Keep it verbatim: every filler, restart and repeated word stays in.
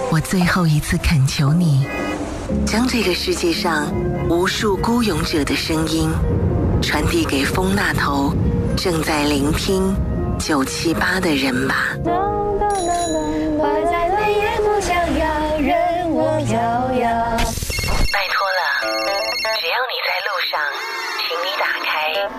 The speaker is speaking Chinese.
我最后一次恳求你，将这个世界上无数孤勇者的声音传递给风那头正在聆听九七八的人吧。 花在泪眼不想要，任我飘摇。 拜托。